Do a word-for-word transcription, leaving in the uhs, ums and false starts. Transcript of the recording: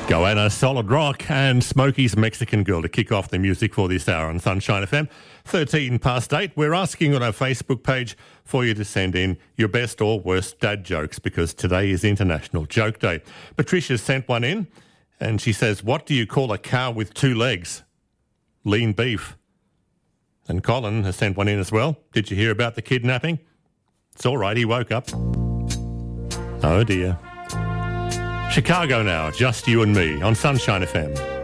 Goanna, Solid Rock and Smokey's Mexican Girl to kick off the music for this hour on Sunshine F M. thirteen past eight. We're asking on our Facebook page for you to send in your best or worst dad jokes because today is International Joke Day. Patricia sent one in and she says, what do you call a cow with two legs? Lean beef. And Colin has sent one in as well. Did you hear about the kidnapping? It's all right, he woke up. Oh dear. Chicago now, just you and me on Sunshine F M.